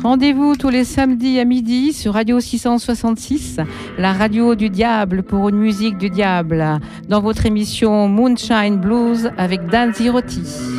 Rendez-vous tous les samedis à midi sur Radio 666, la radio du diable pour une musique du diable, dans votre émission Moonshine Blues avec Dan Zirotti.